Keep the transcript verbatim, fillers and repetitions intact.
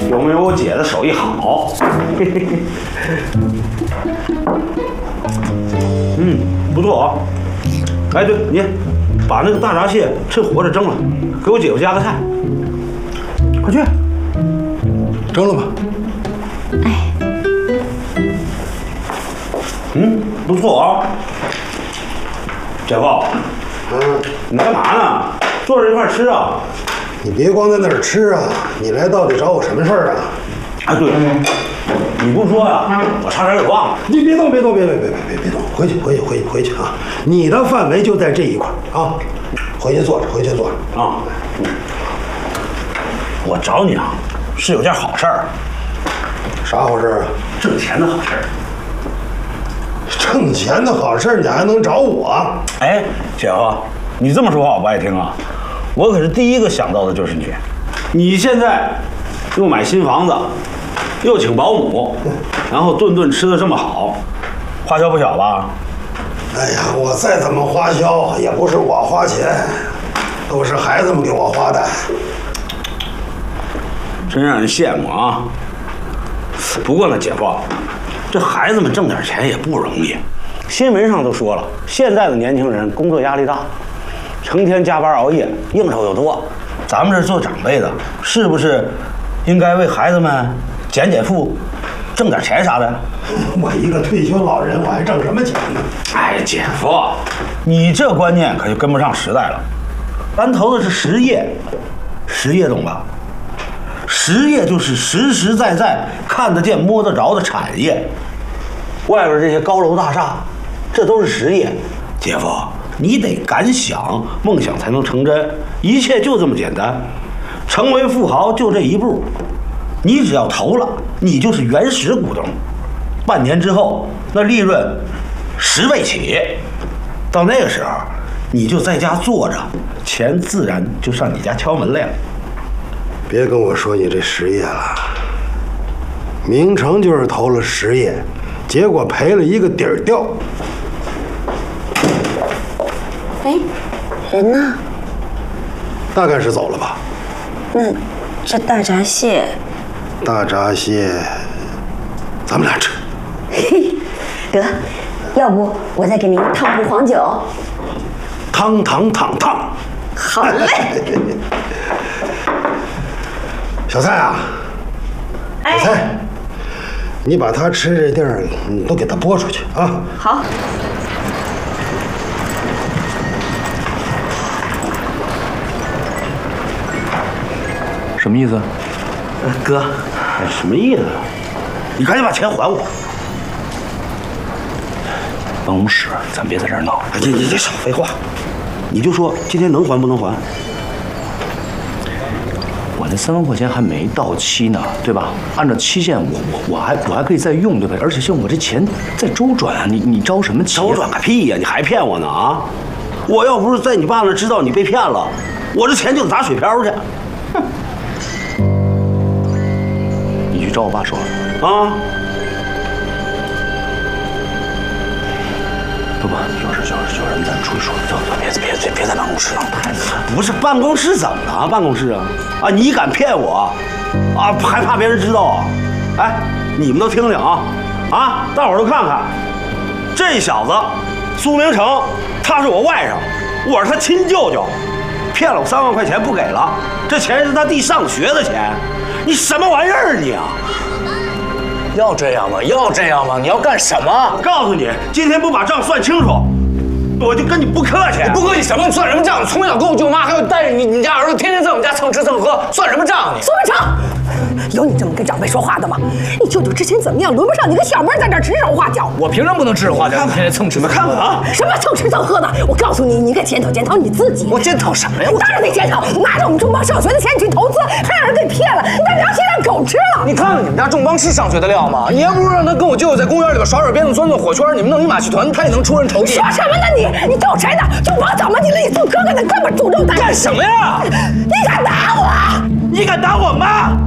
有没有我姐的手艺好？嘿嘿嘿。嗯，不错啊。哎，对你把那个大闸蟹趁活着蒸了，给我姐夫加个菜。快去， 蒸了吧。 哎。 嗯，不错啊。姐夫， 嗯， 你干嘛呢？坐着一块吃啊。 你别光在那儿吃啊！你来到底找我什么事儿啊？ 啊，对了，你不说呀，我差点给忘了。 你别动，别动，别别别别别别动，回去回去回去回去啊！你的范围就在这一块啊，回去坐着，回去坐着啊。嗯，我找你啊，是有件好事儿。 啥好事啊？ 挣钱的好事儿。 挣钱的好事，你还能找我？ 哎，姐夫，你这么说话我不爱听啊。我可是第一个想到的就是你。你现在又买新房子，又请保姆，然后顿顿吃的这么好，花销不小吧？ 哎呀，我再怎么花销，也不是我花钱，都是孩子们给我花的。 真让人羡慕啊！不过呢，姐夫，这孩子们挣点钱也不容易。新闻上都说了，现在的年轻人工作压力大，成天加班熬夜，应酬又多。咱们这做长辈的，是不是应该为孩子们减减负，挣点钱啥的？ 我一个退休老人，我还挣什么钱呢？ 哎，姐夫，你这观念可就跟不上时代了。咱投的是实业，实业懂吧？实业就是实实在在看得见摸得着的产业。外边这些高楼大厦，这都是实业。姐夫，你得敢想，梦想才能成真。一切就这么简单，成为富豪就这一步。你只要投了，你就是原始股东。半年之后，那利润十倍起。到那个时候，你就在家坐着，钱自然就上你家敲门来了。 别跟我说你这实业了，明成就是投了实业，结果赔了一个底儿掉。 哎，人呢？ 大概是走了吧。 那这大闸蟹， 大闸蟹，咱们俩吃。 嘿，得，要不我再给您烫壶黄酒。 汤汤烫烫。 好嘞。 小蔡啊， 哎， 小蔡，你把他吃这地儿，你都给他拨出去啊。 好。 什么意思？ 呃，哥，哎，什么意思？你赶紧把钱还我！ 办公室，咱别在这儿闹。 哎，你你这少废话，你就说今天能还不能还？ 我那三万块钱还没到期呢，对吧？按照期限，我我我还我还可以再用，对吧？而且像我这钱在周转啊，你你着什么急？ 周转个屁呀！你还骗我呢啊！我要不是在你爸那知道你被骗了，我这钱就得打水漂去。哼！ 你去找我爸说啊！ 不不，有事有事有人，咱出去说。走走，别别别别在办公室了，太不是办公室怎么了？办公室啊啊！你敢骗我啊？还怕别人知道啊？哎，你们都听听啊啊！大伙儿都看看，这小子苏明成，他是我外甥，我是他亲舅舅，骗了我三万块钱不给了，这钱是他弟上学的钱，你什么玩意儿你啊？ 要这样吗？要这样吗？你要干什么？ 我告诉你，今天不把账算清楚，我就跟你不客气。 你不客气什么？你算什么账？从小跟我舅妈，还有带着你你家儿子，天天在我们家蹭吃蹭喝，算什么账你？ 苏文成，有你这么跟长辈说话的吗？你舅舅之前怎么样，轮不上你个小妹在这指手画脚。 我凭什么不能指手画脚？天天蹭吃， 你们看看啊！ 什么蹭吃蹭喝的？我告诉你，你应该检讨检讨你自己。 我检讨什么呀？ 我当然得检讨，拿着我们中邦上学的钱去投资，还让人给骗了，你把良心让狗吃了。 你看看你们家仲邦是上学的料吗？你要不是让他跟我舅舅在公园里边耍耍鞭子、钻钻火圈，你们弄一马戏团，他也能出人头地。 说什么呢你？你揍谁的？仲邦怎么你了？你做哥哥的根本诅咒他。 干什么呀？ 你敢打我？ 你敢打我妈？